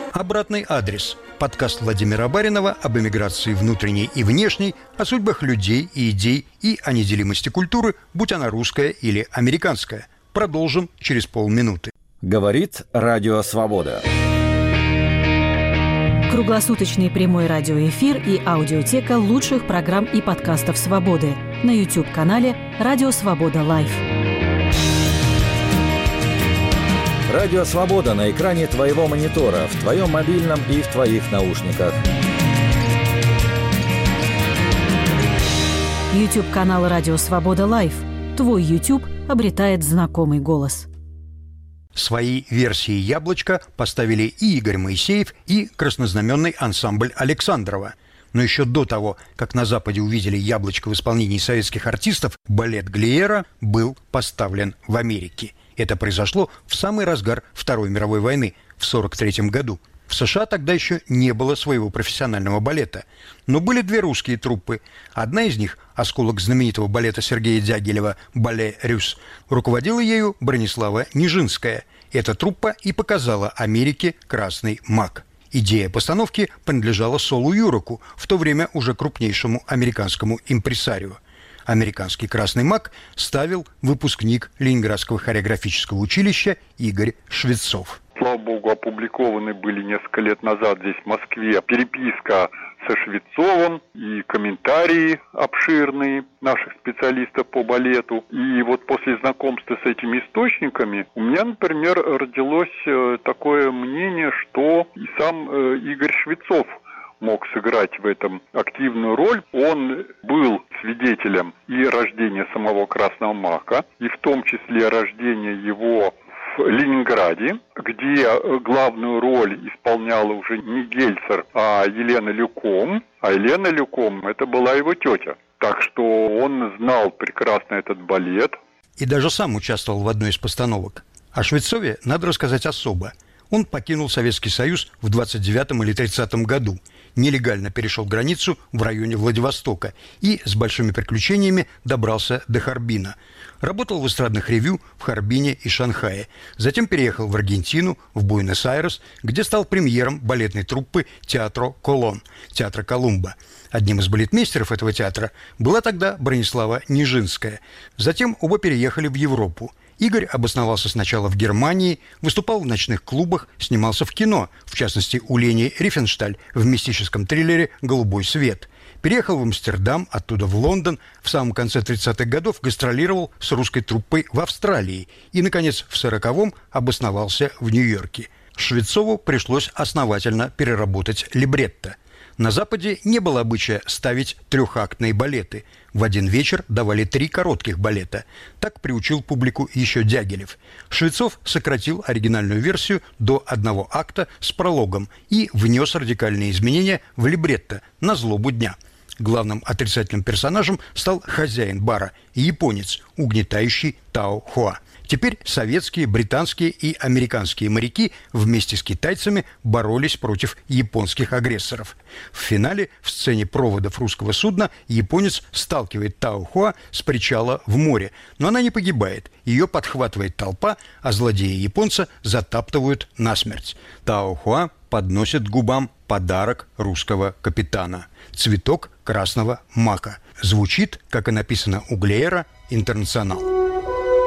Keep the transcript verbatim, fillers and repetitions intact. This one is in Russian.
Обратный адрес. Подкаст Владимира Баринова об эмиграции внутренней и внешней, о судьбах людей и идей и о неделимости культуры, будь она русская или американская. Продолжим через полминуты. Говорит Радио Свобода. Круглосуточный прямой радиоэфир и аудиотека лучших программ и подкастов «Свободы» на YouTube-канале «Радио Свобода Лайв». Радио Свобода на экране твоего монитора, в твоем мобильном и в твоих наушниках. YouTube-канал «Радио Свобода Лайв». Твой YouTube обретает знакомый голос. Свои версии «Яблочка» поставили и Игорь Моисеев, и краснознаменный ансамбль Александрова. Но еще до того, как на Западе увидели «Яблочко» в исполнении советских артистов, балет Глиера был поставлен в Америке. Это произошло в самый разгар Второй мировой войны в сорок третьем году. В США тогда еще не было своего профессионального балета. Но были две русские труппы. Одна из них, осколок знаменитого балета Сергея Дягилева «Бале Рюс», руководила ею Бронислава Нижинская. Эта труппа и показала Америке «Красный мак». Идея постановки принадлежала Солу Юроку, в то время уже крупнейшему американскому импресарио. Американский «Красный мак» ставил выпускник Ленинградского хореографического училища Игорь Швецов. Слава богу, опубликованы были несколько лет назад здесь, в Москве, переписка со Швецовым и комментарии обширные наших специалистов по балету. И вот после знакомства с этими источниками у меня, например, родилось такое мнение, что и сам Игорь Швецов мог сыграть в этом активную роль. Он был свидетелем и рождения самого Красного мака, и в том числе рождения его в Ленинграде, где главную роль исполняла уже не Гельцер, а Елена Люком. А Елена Люком – это была его тетя. Так что он знал прекрасно этот балет. И даже сам участвовал в одной из постановок. О Швецове надо рассказать особо. Он покинул Советский Союз в двадцать девятом или тридцатом году, нелегально перешел границу в районе Владивостока и с большими приключениями добрался до Харбина. Работал в эстрадных ревю в Харбине и Шанхае. Затем переехал в Аргентину, в Буэнос-Айрес, где стал премьером балетной труппы «Театро Колон», театра Колумба. Одним из балетмейстеров этого театра была тогда Бронислава Нижинская. Затем оба переехали в Европу. Игорь обосновался сначала в Германии, выступал в ночных клубах, снимался в кино, в частности, у Лени Рифеншталь в мистическом триллере «Голубой свет». Переехал в Амстердам, оттуда в Лондон, в самом конце тридцатых годов гастролировал с русской труппой в Австралии и, наконец, в сороковом обосновался в Нью-Йорке. Швецову пришлось основательно переработать либретто. На Западе не было обычая ставить трехактные балеты. В один вечер давали три коротких балета. Так приучил публику еще Дягилев. Швецов сократил оригинальную версию до одного акта с прологом и внес радикальные изменения в либретто на злобу дня. Главным отрицательным персонажем стал хозяин бара, японец, угнетающий Тао Хуа. Теперь советские, британские и американские моряки вместе с китайцами боролись против японских агрессоров. В финале в сцене проводов русского судна японец сталкивает Тао Хуа с причала в море, но она не погибает. Ее подхватывает толпа, а злодеи японца затаптывают насмерть. Тао Хуа подносит к губам подарок русского капитана – цветок красного мака. Звучит, как и написано у Глиера, «Интернационал».